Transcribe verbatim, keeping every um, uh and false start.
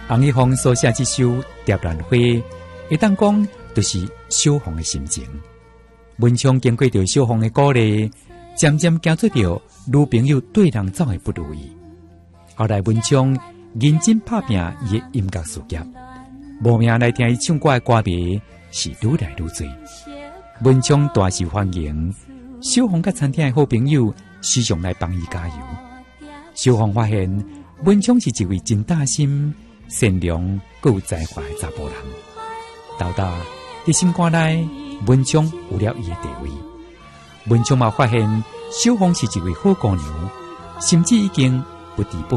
洪一峰所写这首《蝶兰花》，会当讲就是小凤的心情。文昌经过着小凤的鼓励，渐渐行出着女朋友对人走的不如意。后来文昌认真打拼伊的音乐事业，慕名来听伊唱歌的歌迷是愈来愈多。文昌大受欢迎，小凤甲餐厅的好朋友时常来帮伊加油。小凤发现文昌是一位真大心、善良、佮有才华的查甫人。豆豆伫心肝内，文昌有了伊的地位。文昌嘛发现小凤是一位好姑娘，甚至已经不敌不